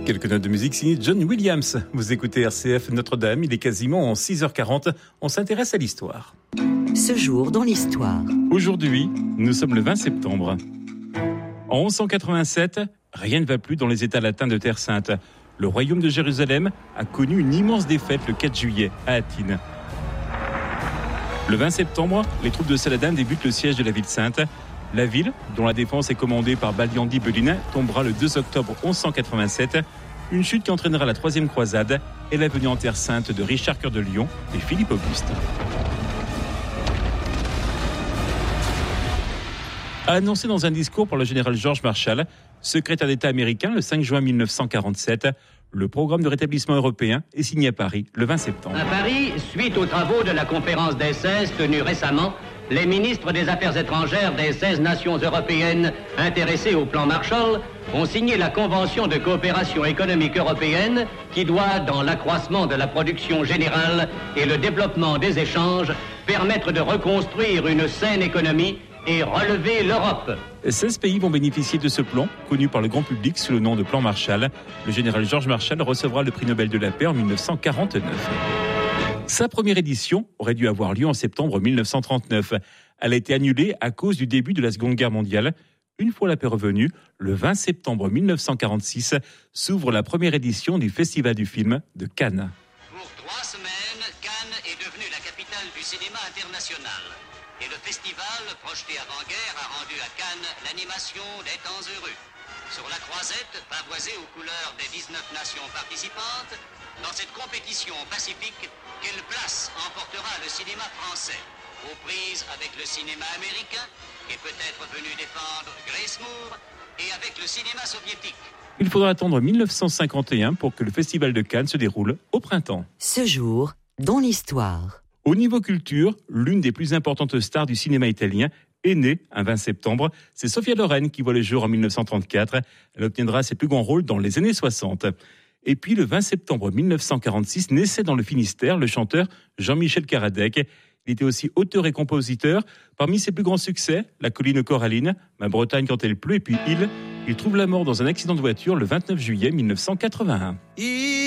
Quelques notes de musique signées John Williams. Vous écoutez RCF Notre-Dame, il est quasiment en 6h40. On s'intéresse à l'histoire. Ce jour dans l'histoire. Aujourd'hui, nous sommes le 20 septembre. En 1187, rien ne va plus dans les États latins de Terre Sainte. Le royaume de Jérusalem a connu une immense défaite le 4 juillet à Athine. Le 20 septembre, les troupes de Saladin débutent le siège de la ville sainte. La ville, dont la défense est commandée par Baliandi Bedina, tombera le 2 octobre 1187. Une chute qui entraînera la troisième croisade et la venue en Terre Sainte de Richard Cœur de Lion et Philippe Auguste. A annoncé dans un discours par le général George Marshall, secrétaire d'État américain le 5 juin 1947, le programme de rétablissement européen est signé à Paris le 20 septembre. À Paris, suite aux travaux de la conférence des 16 tenue récemment, les ministres des Affaires étrangères des 16 nations européennes intéressées au plan Marshall ont signé la Convention de coopération économique européenne qui doit, dans l'accroissement de la production générale et le développement des échanges, permettre de reconstruire une saine économie et relever l'Europe. 16 pays vont bénéficier de ce plan, connu par le grand public sous le nom de plan Marshall. Le général George Marshall recevra le prix Nobel de la paix en 1949. Sa première édition aurait dû avoir lieu en septembre 1939. Elle a été annulée à cause du début de la Seconde Guerre mondiale. Une fois la paix revenue, le 20 septembre 1946 s'ouvre la première édition du Festival du film de Cannes. Pour 3 semaines, Cannes est devenue la capitale du cinéma international. Et le festival, projeté avant-guerre, a rendu à Cannes l'animation des temps heureux. Sur la croisette, pavoisée aux couleurs des 19 nations participantes, dans cette compétition pacifique, quelle place emportera le cinéma français? Aux prises avec le cinéma américain, qui est peut-être venu défendre Grace Moore, et avec le cinéma soviétique. Il faudra attendre 1951 pour que le Festival de Cannes se déroule au printemps. Ce jour dans l'histoire. Au niveau culture, l'une des plus importantes stars du cinéma italien est née un 20 septembre. C'est Sophia Loren qui voit le jour en 1934. Elle obtiendra ses plus grands rôles dans les années 60. Et puis le 20 septembre 1946, naissait dans le Finistère le chanteur Jean-Michel Karadec. Il était aussi auteur et compositeur. Parmi ses plus grands succès, La colline coralline, Ma Bretagne quand elle pleut, et puis Il trouve la mort dans un accident de voiture le 29 juillet 1981.